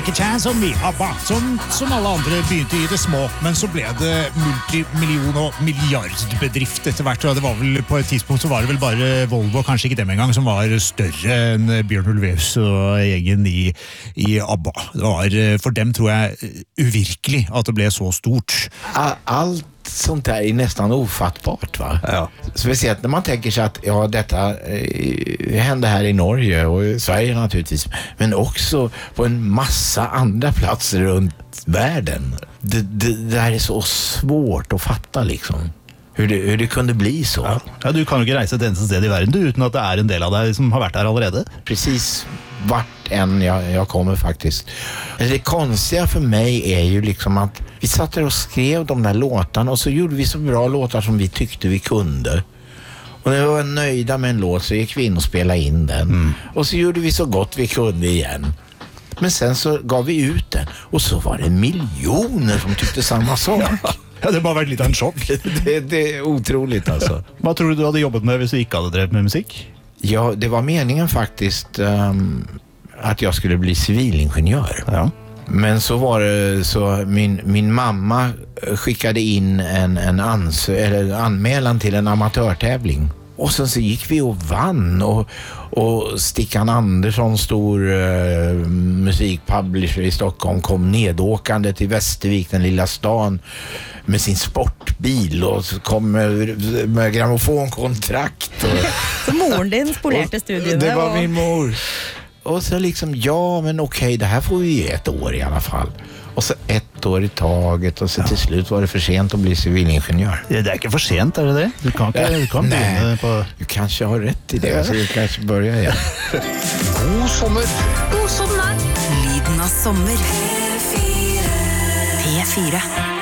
Take a Chance on Me, ABBA, som alle andre begynte i det små, men så ble det multimillion- og milliardbedrift etter hvert, og det var vel på et tidspunkt så var det vel bare Volvo, kanskje ikke dem engang, som var større enn Bjørn Ulvaeus og gjengen i ABBA. Det var for dem, tror jeg, uvirkelig at det ble så stort. Allt sånt där är nästan ofattbart, va? Ja. Speciellt när man tänker sig att ja, detta hände här i Norge och i Sverige naturligtvis, men också på en massa andra platser runt världen. Det där är så svårt att fatta liksom. Hur det kunde bli så. Ja, du kan jo ikke reise til eneste sted i verden du, uten at det en del av deg som har vært der allerede. Precis vart än jag kommer faktiskt. Det konstiga för mig är ju liksom att vi satt där och skrev de där låtarna och så gjorde vi så bra låtar som vi tyckte vi kunde. Och när vi var nöjda med en låt så gick vi in och spelade in den. Och så gjorde vi så gott vi kunde igen. Men sen så gav vi ut den och så var det miljoner som tyckte samma sak. Ja, det har bare vært litt av en sjokk. Det är otroligt alltså. Hva tror du hadde jobbet med hvis du ikke hadde drevet med musikk? Ja, det var meningen faktiskt att jag skulle bli civilingenjör. Ja. Men så var det så min mamma skickade in en anmälan till en amatörtävling. Och sen så gick vi och vann och Stickan Andersson, stor musikpublisher i Stockholm, kom nedåkande till Västervik, den lilla stan, med sin sportbil och så kom med grammofonkontrakt. Så moren din spolerte studiet. Det var min mor. Och så liksom, ja men okej, det här får vi ju ett år i alla fall. Och så ett år i taget och så till slut var det för sent att bli civilingenjör. Det er ikke for sent, er det det? Du kan begynne på... Du kanske har rätt i det, så du kanske börjar igen. God sommer. God sommer. Lyden av sommer. P4.